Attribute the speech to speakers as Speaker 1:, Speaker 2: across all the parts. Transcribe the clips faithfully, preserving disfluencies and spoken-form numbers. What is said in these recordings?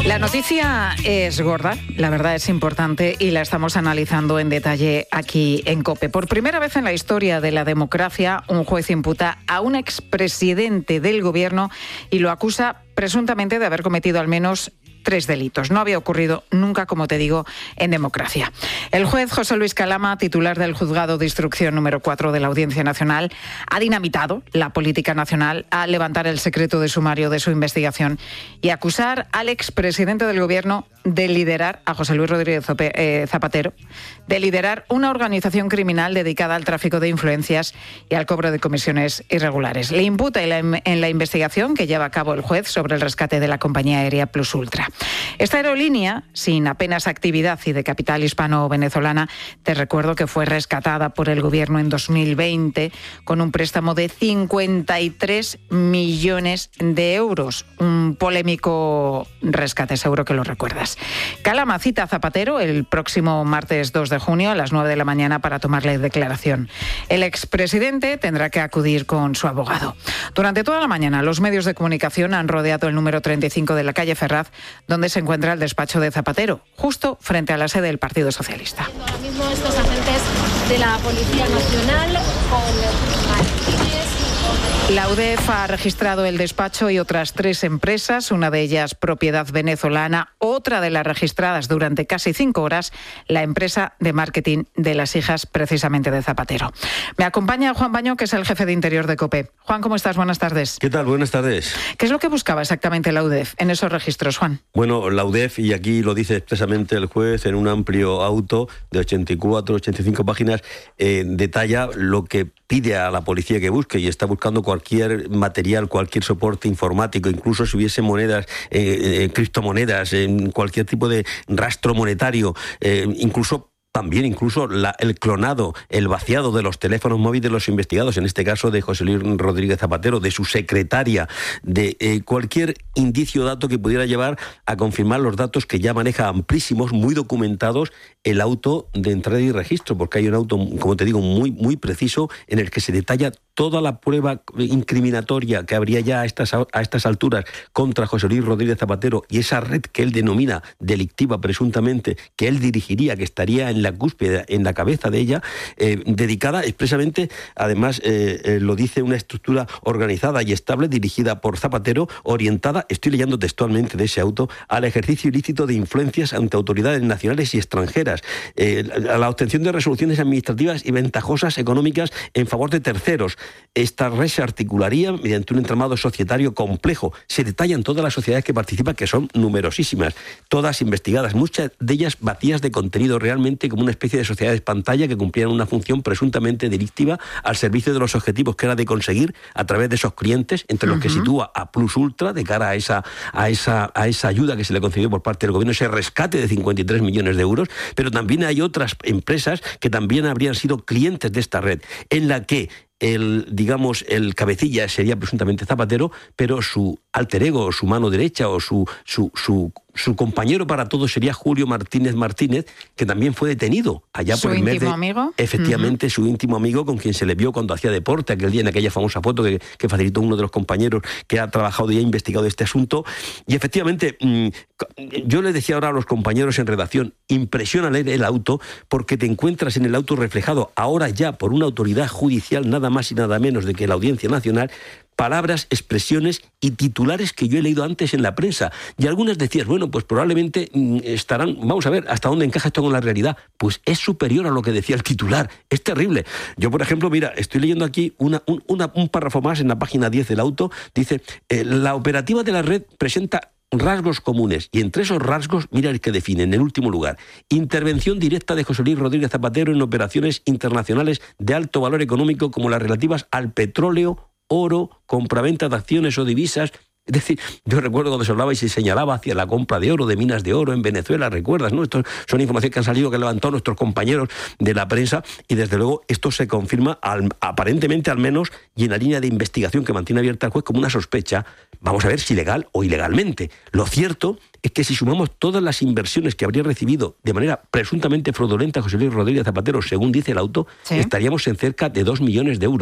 Speaker 1: La noticia es gorda, la verdad es importante y la estamos analizando en detalle aquí en COPE. Por primera vez en la historia de la democracia, un juez imputa a un expresidente del gobierno y lo acusa presuntamente de haber cometido al menos tres delitos. No había ocurrido nunca, como te digo, en democracia. El juez José Luis Calama, titular del Juzgado de Instrucción número cuatro de la Audiencia Nacional, ha dinamitado la política nacional al levantar el secreto de sumario de su investigación y acusar al expresidente del Gobierno de liderar, a José Luis Rodríguez Zapatero, de liderar una organización criminal dedicada al tráfico de influencias y al cobro de comisiones irregulares. Le imputa en la, en la investigación que lleva a cabo el juez sobre el rescate de la compañía aérea Plus Ultra. Esta aerolínea, sin apenas actividad y de capital hispano-venezolana, te recuerdo que fue rescatada por el Gobierno en dos mil veinte con un préstamo de cincuenta y tres millones de euros. Un polémico rescate, seguro que lo recuerdas. Calama cita a Zapatero el próximo martes dos de junio a las nueve de la mañana para tomarle declaración. El expresidente tendrá que acudir con su abogado. Durante toda la mañana, los medios de comunicación han rodeado el número treinta y cinco de la calle Ferraz, donde se encuentra el despacho de Zapatero, justo frente a la sede del Partido Socialista.
Speaker 2: Ahora mismo estos agentes de la Policía Nacional con maletines.
Speaker 1: La U D E F ha registrado el despacho y otras tres empresas, una de ellas propiedad venezolana, otra de las registradas durante casi cinco horas, la empresa de marketing de las hijas precisamente de Zapatero. Me acompaña Juan Baño, que es el jefe de Interior de COPE. Juan, ¿cómo estás? Buenas tardes.
Speaker 3: ¿Qué tal? Buenas tardes.
Speaker 1: ¿Qué es lo que buscaba exactamente la U D E F en esos registros, Juan?
Speaker 3: Bueno, la U D E F, y aquí lo dice expresamente el juez en un amplio auto de ochenta y cuatro, ochenta y cinco páginas, eh, detalla lo que pide a la policía que busque y está buscando cualquier material, cualquier soporte informático, incluso si hubiese monedas, eh, eh, criptomonedas, en eh, cualquier tipo de rastro monetario, eh, incluso También incluso la, el clonado, el vaciado de los teléfonos móviles de los investigados, en este caso de José Luis Rodríguez Zapatero, de su secretaria, de eh, cualquier indicio o dato que pudiera llevar a confirmar los datos que ya maneja amplísimos, muy documentados, el auto de entrada y registro, porque hay un auto, como te digo, muy, muy preciso, en el que se detalla toda la prueba incriminatoria que habría ya a estas, a estas alturas contra José Luis Rodríguez Zapatero y esa red que él denomina delictiva presuntamente, que él dirigiría, que estaría en la cúspide, en la cabeza de ella, eh, dedicada expresamente, además eh, eh, lo dice, una estructura organizada y estable dirigida por Zapatero, orientada, estoy leyendo textualmente de ese auto, al ejercicio ilícito de influencias ante autoridades nacionales y extranjeras, eh, a la obtención de resoluciones administrativas y ventajosas económicas en favor de terceros. Esta red se articularía mediante un entramado societario complejo. Se detallan todas las sociedades que participan, que son numerosísimas, todas investigadas, muchas de ellas vacías de contenido, realmente como una especie de sociedades pantalla que cumplían una función presuntamente delictiva al servicio de los objetivos que era de conseguir a través de esos clientes, entre los uh-huh. que sitúa a Plus Ultra de cara a esa, a, esa, a esa ayuda que se le concedió por parte del gobierno, ese rescate de cincuenta y tres millones de euros, pero también hay otras empresas que también habrían sido clientes de esta red, en la que el, digamos, el cabecilla sería presuntamente Zapatero, pero su alter ego, su mano derecha o su, su, su, su compañero para todo sería Julio Martínez Martínez, que también fue detenido allá por el mes de...
Speaker 1: ¿Su íntimo amigo?
Speaker 3: Efectivamente, uh-huh. su íntimo amigo, con quien se le vio cuando hacía deporte aquel día, en aquella famosa foto que, que facilitó uno de los compañeros que ha trabajado y ha investigado este asunto. Y efectivamente, mmm, yo le decía ahora a los compañeros en redacción, impresiona leer el auto, porque te encuentras en el auto reflejado ahora ya por una autoridad judicial, nada más y nada menos de que la Audiencia Nacional, palabras, expresiones y titulares que yo he leído antes en la prensa. Y algunas decías, bueno, pues probablemente estarán, vamos a ver hasta dónde encaja esto con la realidad. Pues es superior a lo que decía el titular. Es terrible. Yo, por ejemplo, mira, estoy leyendo aquí una, un, una, un párrafo más en la página diez del auto. Dice, eh, la operativa de la red presenta rasgos comunes, y entre esos rasgos, mira el que define, en el último lugar: intervención directa de José Luis Rodríguez Zapatero en operaciones internacionales de alto valor económico, como las relativas al petróleo, oro, compraventa de acciones o divisas. Es decir, yo recuerdo cuando se hablaba y se señalaba hacia la compra de oro, de minas de oro en Venezuela, ¿recuerdas? ¿No? Esto son informaciones que han salido, que han levantado nuestros compañeros de la prensa, y desde luego esto se confirma, al, aparentemente al menos, y en la línea de investigación que mantiene abierta el juez, como una sospecha, vamos a ver si legal o ilegalmente. Lo cierto es que si sumamos todas las inversiones que habría recibido de manera presuntamente fraudulenta José Luis Rodríguez Zapatero, según dice el auto, ¿sí?, estaríamos en cerca de dos millones de euros.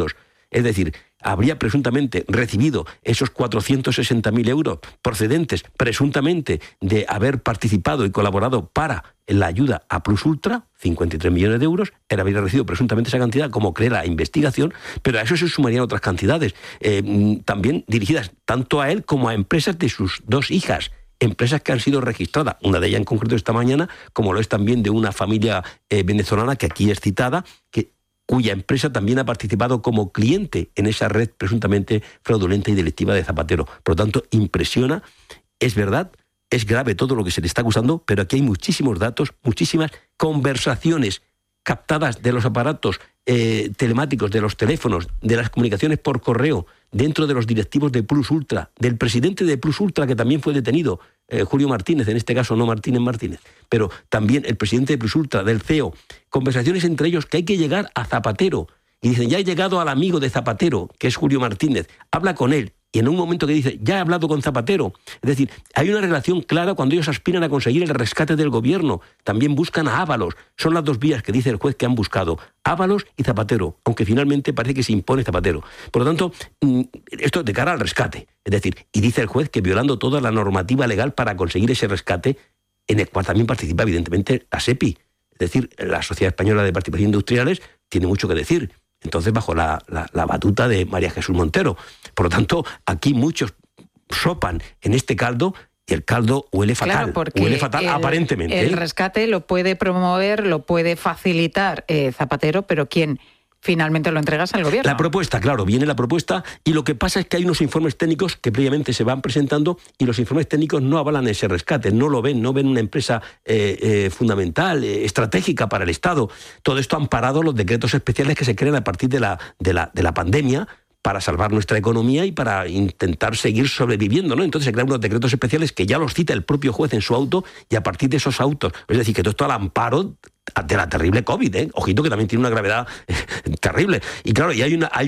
Speaker 3: Es decir, habría presuntamente recibido esos cuatrocientos sesenta mil euros procedentes presuntamente de haber participado y colaborado para la ayuda a Plus Ultra, cincuenta y tres millones de euros, él habría recibido presuntamente esa cantidad, como cree la investigación, pero a eso se sumarían otras cantidades, eh, también dirigidas tanto a él como a empresas de sus dos hijas, empresas que han sido registradas, una de ellas en concreto esta mañana, como lo es también de una familia eh, venezolana que aquí es citada, que cuya empresa también ha participado como cliente en esa red presuntamente fraudulenta y delictiva de Zapatero. Por lo tanto, impresiona, es verdad, es grave todo lo que se le está acusando, pero aquí hay muchísimos datos, muchísimas conversaciones captadas de los aparatos eh, telemáticos, de los teléfonos, de las comunicaciones por correo, dentro de los directivos de Plus Ultra, del presidente de Plus Ultra, que también fue detenido, eh, Julio Martínez, en este caso no Martínez Martínez, pero también el presidente de Plus Ultra, del C E O, conversaciones entre ellos que hay que llegar a Zapatero, y dicen, ya he llegado al amigo de Zapatero, que es Julio Martínez, habla con él, y en un momento que dice, ya he hablado con Zapatero. Es decir, hay una relación clara cuando ellos aspiran a conseguir el rescate del gobierno. También buscan a Ábalos. Son las dos vías que dice el juez que han buscado. Ábalos y Zapatero, aunque finalmente parece que se impone Zapatero. Por lo tanto, esto de cara al rescate. Es decir, y dice el juez que violando toda la normativa legal para conseguir ese rescate, en el cual también participa evidentemente la SEPI. Es decir, la Sociedad Española de Participaciones Industriales tiene mucho que decir. Entonces, bajo la, la, la batuta de María Jesús Montero. Por lo tanto, aquí muchos sopan en este caldo y el caldo huele fatal.
Speaker 1: Claro,
Speaker 3: huele fatal
Speaker 1: el,
Speaker 3: aparentemente.
Speaker 1: El
Speaker 3: ¿eh?
Speaker 1: rescate lo puede promover, lo puede facilitar eh, Zapatero, pero ¿quién finalmente lo entregas al gobierno?
Speaker 3: La propuesta, claro, viene la propuesta y lo que pasa es que hay unos informes técnicos que previamente se van presentando y los informes técnicos no avalan ese rescate, no lo ven, no ven una empresa eh, eh, fundamental, eh, estratégica para el Estado. Todo esto han parado los decretos especiales que se crean a partir de la, de la, de la pandemia para salvar nuestra economía y para intentar seguir sobreviviendo, ¿no? Entonces se crean unos decretos especiales que ya los cita el propio juez en su auto y a partir de esos autos, es decir, que todo esto al amparo de la terrible COVID, ¿eh? Ojito que también tiene una gravedad eh, terrible. Y claro, y hay una... Hay